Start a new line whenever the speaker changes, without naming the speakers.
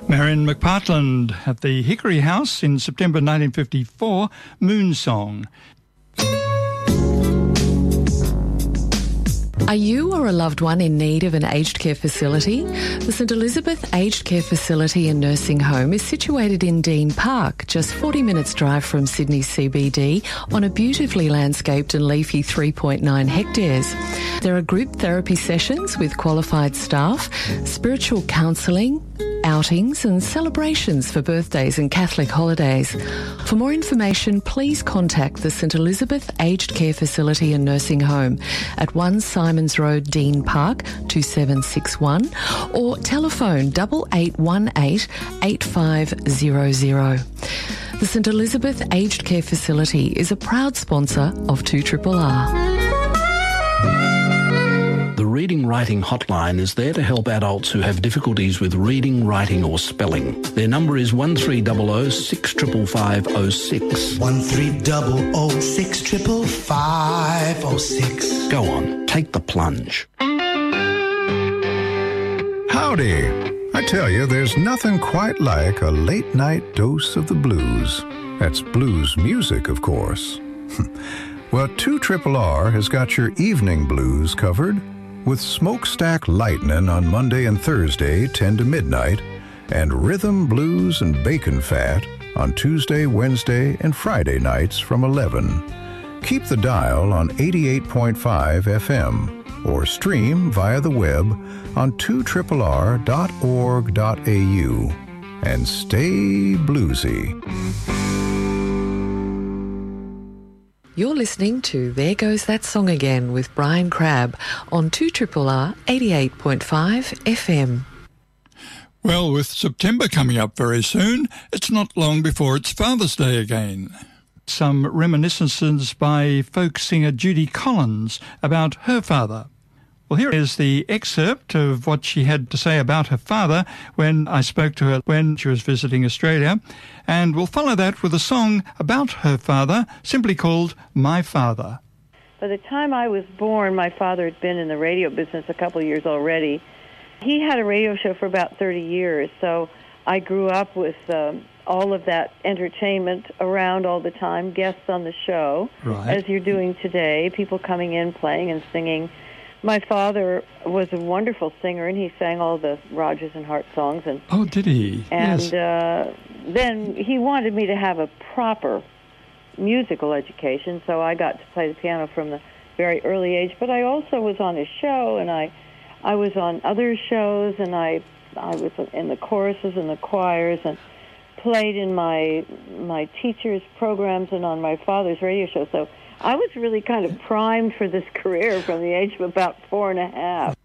Marion McPartland at the Hickory House in September 1954, Moon Song.
Are you or a loved one in need of an aged care facility? The St Elizabeth Aged Care Facility and Nursing Home is situated in Dean Park, just 40 minutes drive from Sydney CBD, on a beautifully landscaped and leafy 3.9 hectares. There are group therapy sessions with qualified staff, spiritual counselling, outings and celebrations for birthdays and Catholic holidays. For more information, please contact the St Elizabeth Aged Care Facility and Nursing Home at 1 Simons Road, Dean Park, 2761, or telephone 8818 8500. The St Elizabeth Aged Care Facility is a proud sponsor of 2RRR.
The Reading Writing Hotline is there to help adults who have difficulties with reading, writing or spelling. Their number is 1300 65506.
1300 65506.
Go on, take the plunge.
Howdy. I tell you, there's nothing quite like a late-night dose of the blues. That's blues music, of course. Well, 2RRR has got your evening blues covered with Smokestack Lightnin' on Monday and Thursday, 10 to midnight, and Rhythm, Blues, and Bacon Fat on Tuesday, Wednesday, and Friday nights from 11. Keep the dial on 88.5 FM or stream via the web on 2RRR.org.au and stay bluesy.
You're listening to There Goes That Song Again with Brian Crabb on 2RRR 88.5 FM.
Well, with September coming up very soon, it's not long before it's Father's Day again. Some reminiscences by folk singer Judy Collins about her father. Well, here is the excerpt of what she had to say about her father when I spoke to her when she was visiting Australia, and we'll follow that with a song about her father, simply called My Father.
By the time I was born, my father had been in the radio business a couple of years already. He had a radio show for about 30 years, so I grew up with all of that entertainment around all the time, guests on the show, as you're doing today, people coming in, playing and singing. My father was a wonderful singer, and he sang all the Rodgers and Hart songs. And
oh, did he?
And
yes.
Then he wanted me to have a proper musical education, so I got to play the piano from a very early age. But I also was on his show, and I was on other shows, and I was in the choruses and the choirs, and played in my teacher's programs and on my father's radio show. So I was really kind of primed for this career from the age of about 4.5.